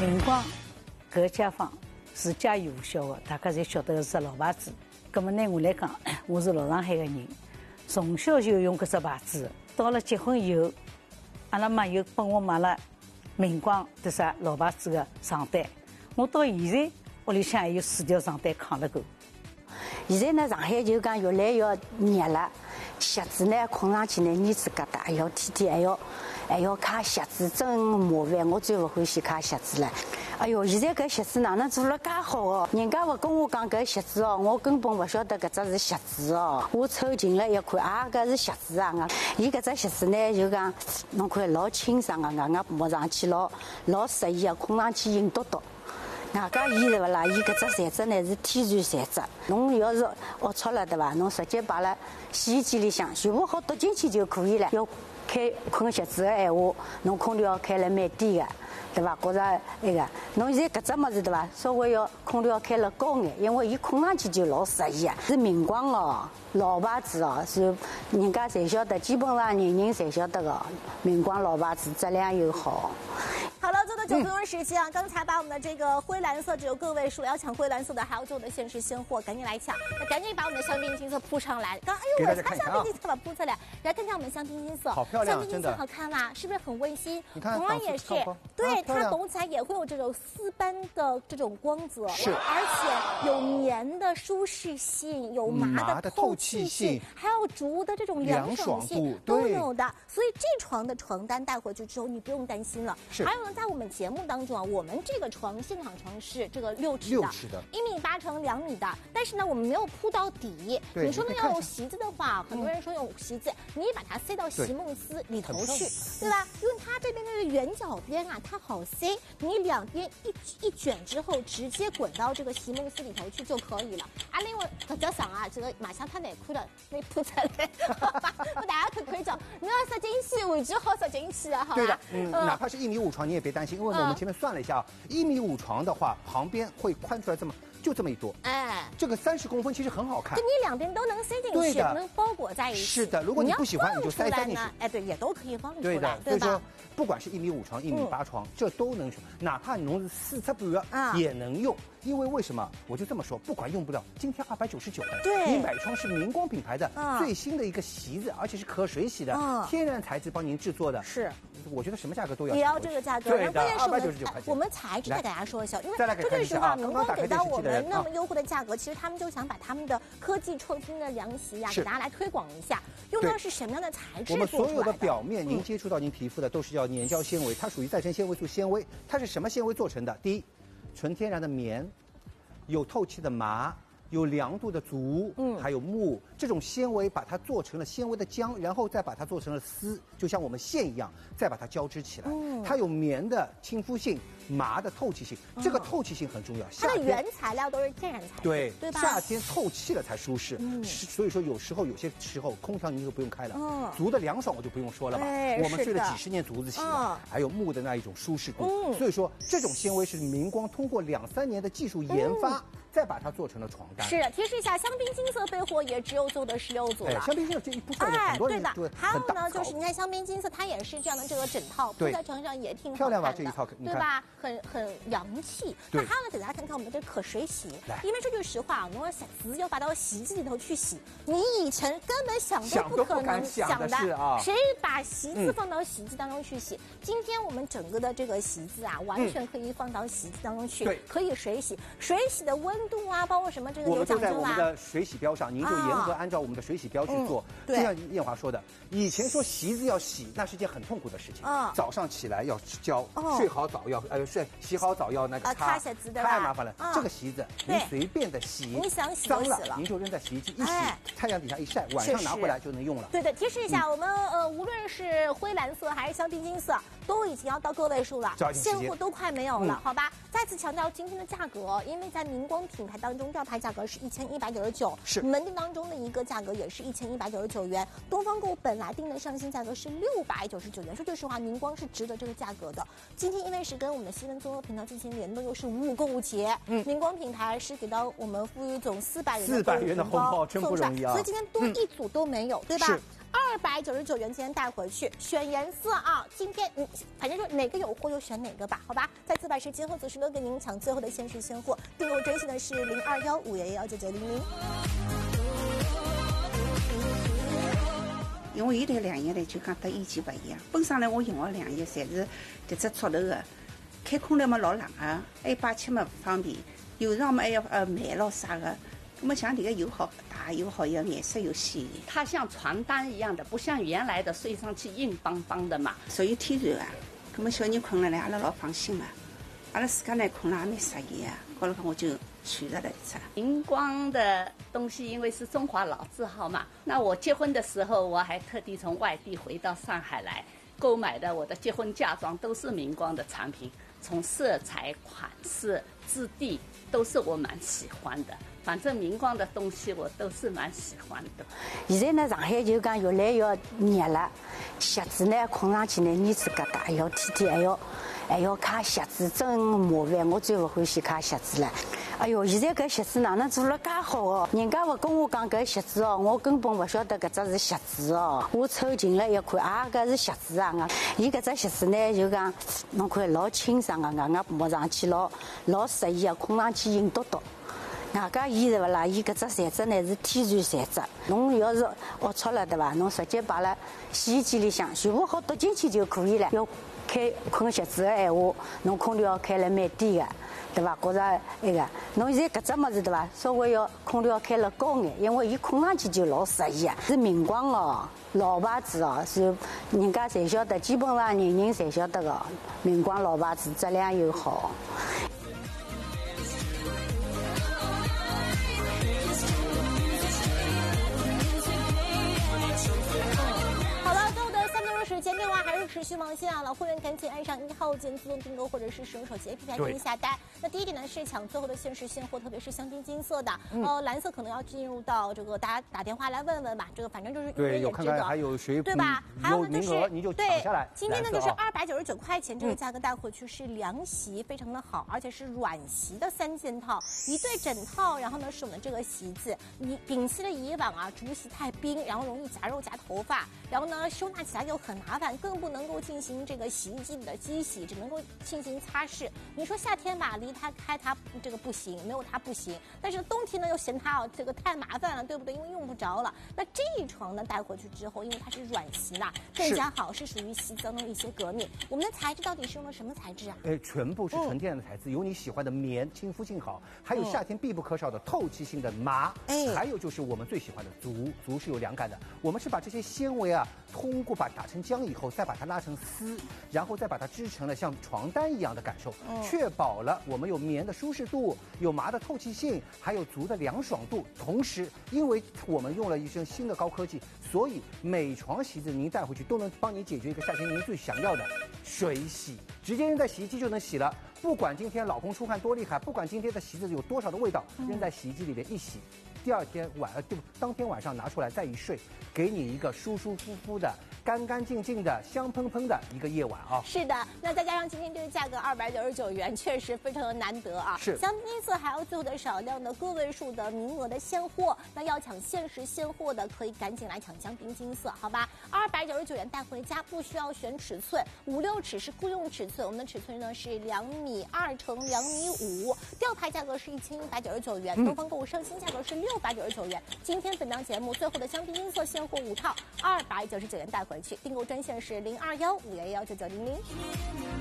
明光搿家坊是家喻户晓的，大家侪晓得个是老牌子。葛么呢，我来讲，我是老上海个人，从小就用搿只牌子。到了结婚以后，阿拉妈又帮我买了明光的啥老牌子个床单，我到现在屋里向还有4条床单扛了够。 现在呢，上海就讲越来越热了，鞋子呢困上去呢黏子疙瘩，还要天天还要揩鞋子，真麻烦。我最不欢喜揩鞋子了。哎哟，现在搿鞋子哪能做了介好哦？人家勿跟我讲搿鞋子哦，我根本勿晓得搿只是鞋子哦。我凑近了一看，啊，搿是鞋子啊！伊搿只鞋子呢，就讲侬看老清爽个，硬硬摸上去老适意个，困上去硬笃笃。外加伊是勿啦？伊搿只材质呢是天然材质，侬要是龌龊了对伐？侬直接摆辣洗衣机里向，全部好倒进去就可以了。要开困鞋子个闲话，侬空调开了蛮低个。对伐？觉着那个，侬现在搿只物事对伐？稍微要空调开了高眼，因为伊困上去就老适意啊。是明光哦，老牌子哦，是人家侪晓得，基本上人人侪晓得个。明光老牌子，质量又好。 好了，最后的9分钟时间啊，刚才把我们的这个灰蓝色只有个位数，要抢灰蓝色的还要做我们的限时现货，赶紧来抢！那赶紧把我们的香槟金色铺上来。刚哎呦，我擦，香槟金色把铺出来，来看看我们香槟金色， 好漂亮， 香槟金色好看吗？是不是很温馨？ 你看， 同样也是，对，它抖起来也会有这种丝般的这种光泽， 是， 而且有棉的舒适性，有麻的透气性，还有竹的这种凉爽性都有的。所以这床的床单带回去之后，你不用担心了。还有呢，在我们节目当中啊，我们这个床现场床是这个6尺的，1.8米乘2米的，但是呢，我们没有铺到底。你说呢？要用席子的话，很多人说用席子，你把它塞到席梦思里头去，对吧？因为它这边的圆角边啊，它好塞，你两边一卷之后，直接滚到这个席梦思里头去就可以了。啊，另外搿只床啊，这个马上它难看了，没铺出来，我大家可以讲，你要塞进去，位置好塞进去的，好吧？ 对的，哪怕是1.5米床，你也别担心，因为我们前面算了一下啊，1.5米床的话，旁边会宽出来就这么一多，哎，这个30公分其实很好看， 就你两边都能塞进去，能包裹在一起。 是的，如果你不喜欢，你就塞进去， 哎，对，也都可以放出来， 对的。所以说，不管是1.5米床、1.8米床，这都能用，哪怕侬是4尺半也能用。因为为什么？我就这么说，不管用不了，今天299， 对， 你买床是明光品牌的最新的一个席子，而且是可水洗的，天然材质帮您制作的， 是。 我觉得什么价格都要， 也要这个价格。 对的 ，299 块钱。 我们材质再给大家说一下，因为说句实话，明光给到我们那么优惠的价格，其实他们就想把他们的科技创新的凉席呀，给大家来推广一下。用到是什么样的材质？ 我们所有的表面，您接触到您皮肤的都是叫粘胶纤维，它属于再生纤维素纤维。它是什么纤维做成的？第一，纯天然的棉，有透气的麻。有凉度的竹，还有木，这种纤维把它做成了纤维的浆，然后再把它做成了丝，就像我们线一样，再把它交织起来。它有棉的亲肤性，麻的透气性，这个透气性很重要。 它的原材料都是天然材质， 对吧？夏天透气了才舒适。所以说有些时候空调您就不用开了，竹的凉爽我就不用说了吧。我们睡了几10年竹子席了，还有木的那一种舒适度。所以说这种纤维是明光通过2、3年的技术研发。再把它做成了床单。 是，提示一下，香槟金色备货也只有做的16组了。 香槟金色这一部分很多人对的。还有呢，就是你看香槟金色，它也是这样的这个整套，铺在床上也挺漂亮吧？这一套对吧？很洋气。那还有呢，给大家看看我们的可水洗。因为说句实话，我们鞋子要把到洗衣机里头去洗，你以前根本想都不可能想的啊！谁把席子放到洗衣机当中去洗？今天我们整个的这个席子啊，完全可以放到洗衣机当中去，可以水洗。水洗的温度啊，包括什么这个有讲究啊。 我们都在我们的水洗标上，您就严格按照我们的水洗标去做。就像艳华说的，以前说席子要洗，那是一件很痛苦的事情。早上起来要浇，睡好澡要洗好澡要那个擦鞋子的， 太麻烦了。这个席子您随便的洗， 你想洗脏了您就扔在洗衣机一洗，太阳底下一晒，晚上拿回来就能用了。 对的，提示一下，我们无论是灰蓝色还是香槟金色，都已经要到个位数了，现货都快没有了，好吧？再次强调今天的价格，因为在明光品牌当中，吊牌价格是1199，是门店当中的一个价格也是1199元。东方购本来定的上新价格是699元。说句实话，明光是值得这个价格的。今天因为是跟我们的新闻综合频道进行联动，又是5购5节，明光品牌是给到我们富裕总400元的红包真不容易啊！ 所以今天多一组都没有，对吧？ 299元，今天带回去。选颜色啊，今天反正就哪个有货就选哪个吧，好吧？再次把时间和组时留给您抢最后的限时现货，订购专线的是0215119900。 因为有台两页呢，就讲搭以前不一样。本身呢，我用的两页侪是迭只戳头的，开空调嘛老冷啊，还摆吃嘛不方便，有时候嘛还要慢咯啥的。那么像这个又好大又好，颜色又鲜艳。 它像床单一样的，不像原来的睡上去硬邦邦的嘛。 属于天然啊，那么小人困了呢，阿拉老放心嘛。阿拉自家呢困了也蛮适宜啊，后来我就选择了一只。 荧光的东西，因为是中华老字号嘛，那我结婚的时候，我还特地从外地回到上海来购买的，我的结婚嫁妆都是明光的产品，从色彩、款式、质地都是我蛮喜欢的。反正明光的东西我都是蛮喜欢的。 现在呢，上海就讲越来越热了，鞋子呢困上去呢，黏子疙瘩，还要天天还要揩鞋子，真麻烦。我最不欢喜揩鞋子了。哎哟，现在搿鞋子哪能做了介好哦？人家勿跟我讲搿鞋子哦，我根本勿晓得搿只是鞋子哦。我凑近了一看，啊，搿是鞋子啊！伊搿只鞋子呢，就讲侬看老清爽个，摸上去老适宜个，困上去硬嘟嘟。外加伊是勿啦？伊搿只材质呢是天然材质。侬要是龌龊了对伐？侬直接摆辣洗衣机里向，全部好倒进去就可以了。要开困鞋子个闲话，侬空调开了蛮低个，对伐？觉着那个，侬现在搿只物事对伐？稍微要空调开了高眼，因为伊困上去就老适宜个。是明光哦，老牌子哦，是人家侪晓得，基本上人人侪晓得个。明光老牌子，质量又好。 时间电话还是持续忙线啊！老会员赶紧按上1号键自动订购，或者是使用手机 APP 进行下单。那第一点呢是抢最后的限时现货，特别是香槟金色的，蓝色可能要进入到这个大家打电话来问问吧。这个反正就是对，有看看还有谁对吧？还有呢就是你就抢下来。 今天呢就是299块钱，这个价格带回去是凉席，非常的好，而且是软席的3件套，1对枕套，然后呢是我们这个席子。你摒弃了以往啊竹席太冰，然后容易夹肉夹头发，然后呢收纳起来又很麻烦，更不能够进行这个洗衣机里的机洗，只能够进行擦拭。你说夏天吧，离它开它这个不行，没有它不行，但是冬天呢又嫌它这个太麻烦了，对不对？因为用不着了。那这一床呢带回去之后，因为它是软席啦，更加好，是属于洗澡的一些革命。我们的材质到底是用了什么材质啊？ 全部是纯天然的材质，有你喜欢的棉，亲肤性好，还有夏天必不可少的透气性的麻，还有就是我们最喜欢的竹是有凉感的。我们是把这些纤维啊，通过把打成浆以后，再把它拉成丝，然后再把它织成了像床单一样的感受，确保了我们有棉的舒适度，有麻的透气性，还有竹的凉爽度。同时，因为我们用了一些新的高科技，所以每床席子您带回去都能帮你解决一个夏天您最想要的水洗，直接扔在洗衣机就能洗了。不管今天老公出汗多厉害，不管今天的席子有多少的味道，扔在洗衣机里面一洗，第二天当天晚上拿出来再一睡，给你一个舒舒服服的、干干净净的、香喷喷的一个夜晚啊！ 是的，那再加上今天这个价格299元，确实非常的难得啊！ 是香槟色还有最后的少量的个位数的名额的现货，那要抢限时现货的，可以赶紧来抢香槟金色，好吧？299元带回家，不需要选尺寸，5、6尺是雇佣尺寸，我们的尺寸呢是2.2米乘2.5米，吊牌价格是1199元，东方购物上新价格是699元。今天本档节目最后的香槟金色现货5套，299元带回去，订购专线是0215119900。